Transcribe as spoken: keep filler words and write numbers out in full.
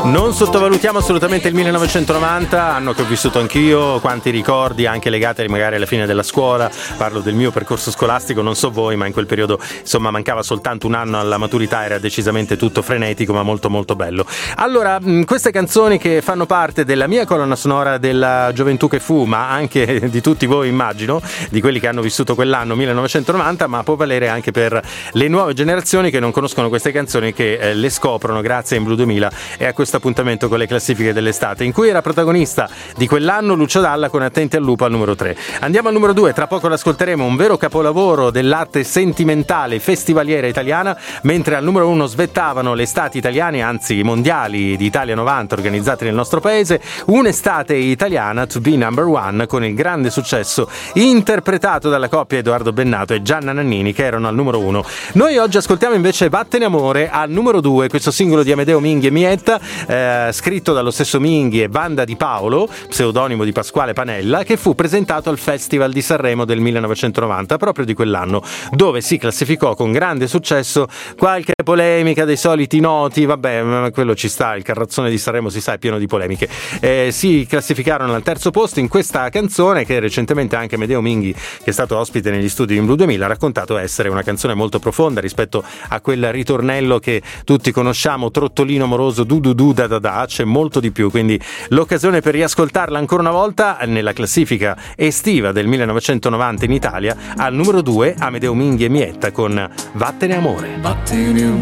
Non sottovalutiamo assolutamente il millenovecentonovanta, anno che ho vissuto anch'io, quanti ricordi anche legati magari alla fine della scuola. Parlo del mio percorso scolastico, non so voi, ma in quel periodo insomma mancava soltanto un anno alla maturità, era decisamente tutto frenetico ma molto molto bello. Allora, queste canzoni che fanno parte della mia colonna sonora della gioventù che fu, ma anche di tutti voi immagino, di quelli che hanno vissuto quell'anno millenovecentonovanta, ma può valere anche per le nuove generazioni che non conoscono queste canzoni, che eh, le scoprono grazie a In Blu duemila e a questo appuntamento con le classifiche dell'estate, in cui era protagonista di quell'anno Lucio Dalla con Attenti al lupo al numero tre. Andiamo al numero due, tra poco l'ascolteremo, un vero capolavoro dell'arte sentimentale festivaliera italiana, mentre al numero uno svettavano le estati italiane, anzi mondiali di Italia novanta organizzate nel nostro paese, un'estate italiana to be number one, con il grande successo interpretato dalla coppia Edoardo Bennato e Gianna Nannini, che erano al numero uno. Noi oggi ascoltiamo invece Vattene amore al numero due, questo singolo di Amedeo Minghi e Mietta, Eh, scritto dallo stesso Minghi e Wanda Di Paolo, pseudonimo di Pasquale Panella, che fu presentato al Festival di Sanremo del millenovecentonovanta, proprio di quell'anno, dove si classificò con grande successo. Qualche polemica dei soliti noti, vabbè, quello ci sta, il carrozzone di Sanremo si sa è pieno di polemiche. Eh, si classificarono al terzo posto in questa canzone che recentemente anche Amedeo Minghi, che è stato ospite negli studi di In Blu duemila, ha raccontato essere una canzone molto profonda rispetto a quel ritornello che tutti conosciamo, trottolino moroso, du du du da da da, c'è molto di più, quindi l'occasione per riascoltarla ancora una volta nella classifica estiva del millenovecentonovanta in Italia. Al numero due Amedeo Minghi e Mietta con Vattene amore. Vattene